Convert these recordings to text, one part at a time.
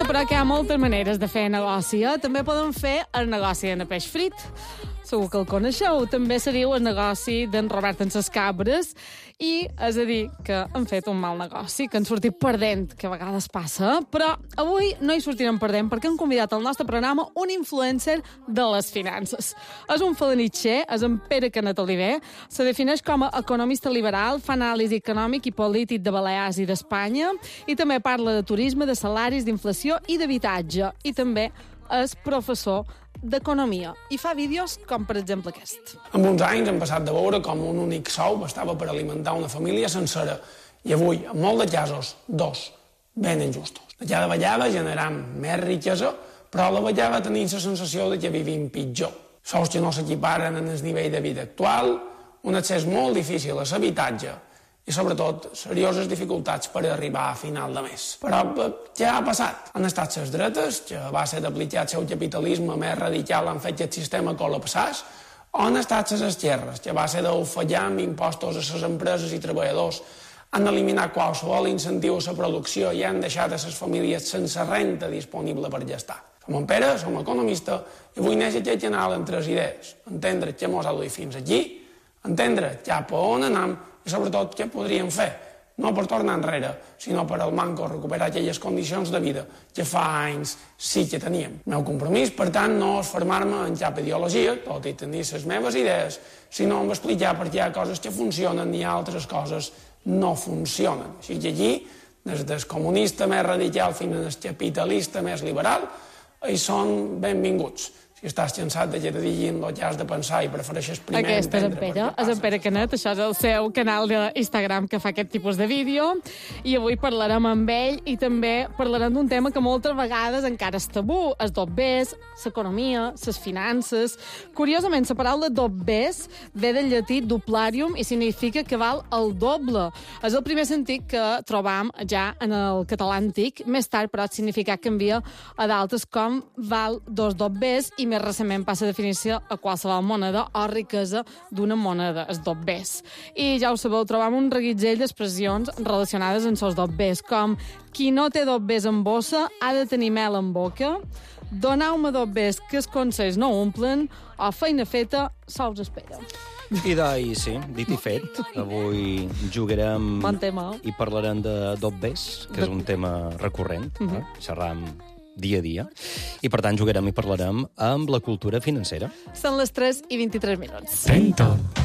però que hi ha moltes maneres de fer negoci. També podem fer el negoci en el peix frit. Segur que el coneixeu. També seria el negoci d'en Robert en ses cabres. I és a dir, que han fet un mal negoci, que han sortit perdent, que a vegades passa. Però avui no hi sortirem perdent perquè han convidat al nostre programa un influencer de les finances. És un felanitxer, és en Pere Canet Oliver. Se defineix com a economista liberal, fa anàlisi econòmic i polític de Balears i d'Espanya, i també parla de turisme, de salaris, d'inflació i d'habitatge. I també és professor d'economia i fa vídeos com, per exemple, aquest. En uns anys hem passat de veure com un únic sou bastava per alimentar una família sencera i avui, en molts de casos, dos, ben injustos. De cada vegada generam més riquesa, però a la vegada tenim la sensació de que vivim pitjor. Sous que no s'equiparen en el nivell de vida actual, un accés molt difícil a l'habitatge i, sobretot, serioses dificultats per arribar a final de mes. Però què ha passat? Han estat les dretes, que a base d'aplicar el seu capitalisme més radical han fet que el sistema col·lapsés, o han estat les esquerres, que a base d'ofallar amb impostos a les empreses i treballadors han eliminat qualsevol incentiu a la producció i han deixat a les famílies sense renta disponible per gastar. Som en Pere, som economista, i vull néixer aquest canal amb tres idees. Entendre què mos ha duit fins aquí, entendre cap a on anem i, sobretot, què podríem fer, no per tornar enrere, sinó per al manco recuperar aquelles condicions de vida que fa anys sí que teníem. El meu compromís, per tant, no és formar-me en cap ideologia, tot i tenir les meves idees, sinó en explicar per què hi ha coses que funcionen i altres coses no funcionen. Així que aquí, des del comunista més radical fins al capitalista més liberal, hi són benvinguts. Si estàs cansat de que te diguin el que has de pensar i prefereixes primer Aquest és en entendre Pere, és en Pere Canet, això és el seu canal d'Instagram que fa aquest tipus de vídeo, i avui parlarem amb ell i també parlarem d'un tema que moltes vegades encara és tabú, els dobbers, l'economia, les finances. Curiosament, la paraula dobbers ve del llatí duplarium i significa que val el doble. És el primer sentit que trobam ja en el català antic. Més tard, però, el significat canvia a d'altres com val dos dobbers i més recentment passa a definir-se a qualsevol moneda o riquesa d'una moneda, els dobbers. I ja ho sabeu, trobam un reguitzell d'expressions relacionades amb els dobbers, com qui no té dobbers en bossa ha de tenir mel en boca, doneu-me dobbers que els consells no omplen, o feina feta sols espera. I sí, dit i fet, avui jugarem Bon tema. i parlarem de dobbers, que és un tema recurrent, xerram dia a dia, i per tant jugarem i parlarem amb la cultura financera. Són les 3:23 minuts. Tenta.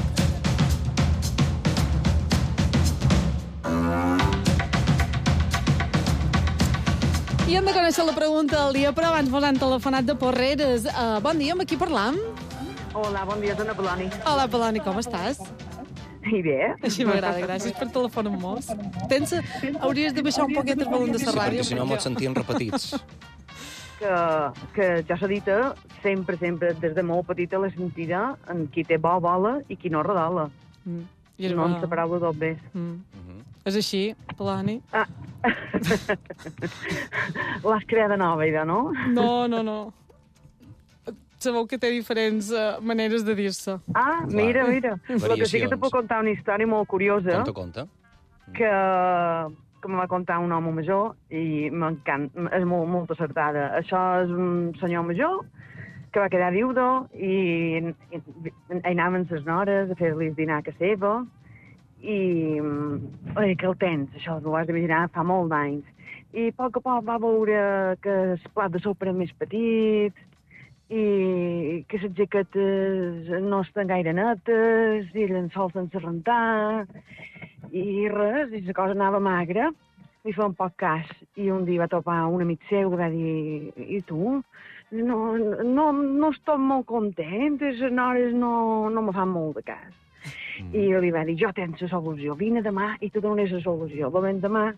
I hem de conèixer la pregunta del dia, però abans mos han telefonat de Porreres. Bon dia, amb qui parlam? Hola, bon dia, Dona Poloni. Hola, Poloni, com estàs? I bé? Així m'agrada, gràcies per telefonar amb mos. Hauries de baixar un poquet el volum de la Sí, ràdio. perquè si no ens sentíem repetits. Que ja s'ha dit, sempre, des de molt petita la sentida en qui té bo vola i qui no redola. I és No bo. en la paraula dobbers. És així, Poloni? L'has creada nova, idea, no? No. Sabeu que té diferents maneres de dir-se. Mira. El que sí que te puc contar una història molt curiosa Conta. que me va contar un home major i m'encanta, és molt acertada. Això és un senyor major que va quedar viudo i anaven les nores a fer-li dinar a casa seva i que el tens, això ho has d'imaginar, fa molt d'anys. I a poc va veure que el plat de sopa era més petit i que les jaquetes no estan gaire netes i el llençol sense rentar i res, i la cosa anava magra. Li fa un poc cas i un dia va topar un amic seu que va dir: i tu? No estic molt content, les nores no me fan molt de cas. I li va dir: jo tens la solució, vine demà i te donaré la solució. Demà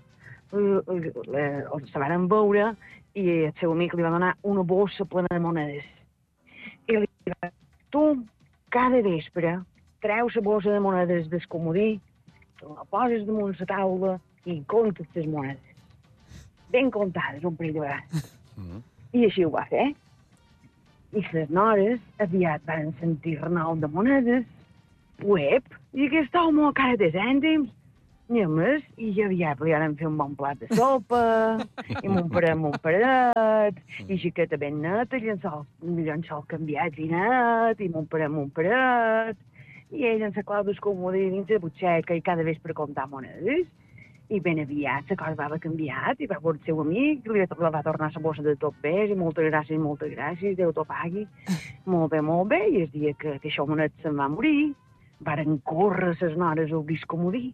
se varen veure i el seu amic li va donar una bossa plena de monedes. I li va dir: tu, cada vespre, treus la bossa de monedes del comodí, la poses damunt la taula i comptes les monedes. Ben comptades, un parell de vegades. I així ho va fer. I les nores aviat van sentir renou de monedes. Uep, i aquest home cara de cèntims. I a més, i aviat li han fer un bon plat de sopa, i mon paret, i xiqueta ben neta, llençol canviat i net, i mon paret, i ell en la clau del comodí dins la butxaca i cada vespre comptar monedes. I ben aviat la cosa va canviat i va veure el seu amic, li va tornar la bossa de tot bé, i moltes gràcies, Déu t'ho pagui. Molt bé, i el dia que això monet se'n va morir, varen córrer les nores al guix comodí.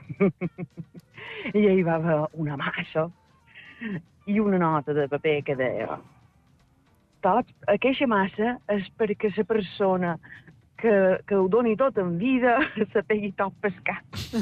I ell va haver una massa i una nota de paper que deia: aquesta massa és perquè la persona que ho doni tot en vida se pegui tot pescar.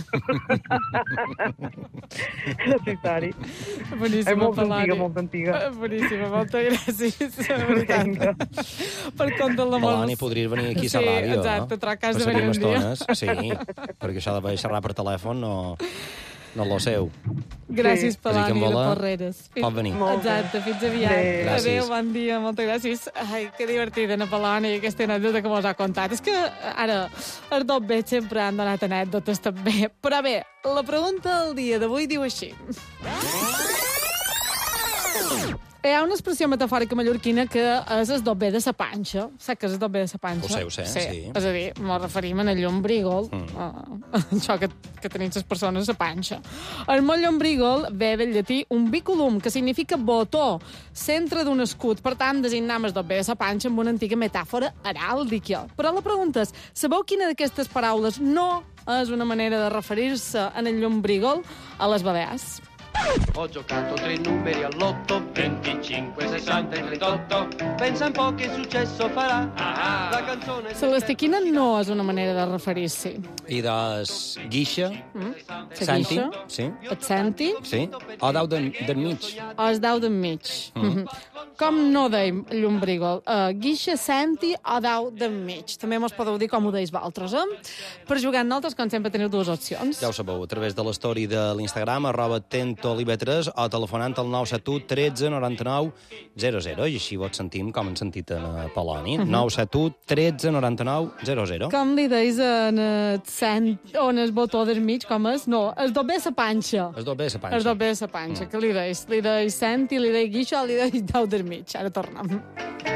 La història. Boníssima, És molt Peloni. antiga, molt antiga. Boníssima, moltes gràcies. De veritat. Per compte la Peloni, podries venir aquí a la ràdio, exacte, troc que has de passaríem venir un dia. estones, sí, perquè això de xerrar per telèfon no lo seu. Gràcies, Sí. Peloni, Així que en de vola, Porreres. pot venir. Exacte, fins aviat. Adéu. Gràcies. Adéu, bon dia, moltes gràcies. Ai, que divertida, Ana Peloni, aquesta anècdota que mos ha contat. És que ara els dos vells sempre han donat anècdotes també. Però bé, la pregunta del dia d'avui diu així. Hi ha una expressió metafòrica mallorquina que és el dobé de sa panxa. Saps què és el dobé de sa panxa? Ho sé, sí. És a dir, ens referim a llombrígol, això que tenim les persones a panxa. El mot llombrígol ve del llatí umbiculum, que significa botó, centre d'un escut. Per tant, designam el dobé de sa panxa amb una antiga metàfora heràldica. Però la pregunta és, sabeu quina d'aquestes paraules no és una manera de referir-se en el llombrígol a les Balears? Ho giocato 3 numeri all'otto, 25, 60 e 38. Pensa un po' che successo farà. La canzone... Celestiquina no és una manera de referir-s'hi. I des guixa, La Santi, guixa, sí, et senti, sí, o dau del mig. o es dau d'enmig. Com no deim llombrígol? Guixa, senti o dau d'enmig. També mos podeu dir com ho deis vosaltres, Per jugar amb nosaltres, com sempre, teniu dues opcions. Ja ho sabeu, a través de l'story de l'Instagram, @tentolive3, o telefonant al 971 13 99 00. I així vos sentim com hem sentit en Peloni. 971 13 99 00. Com li deis en on el botó del mig, com és? No, el dobé sa panxa. Es dobé la panxa. El dobé sa panxa. Què li deis? Li deis senti, li deis guixa o li deis dau del mig? Ara tornem.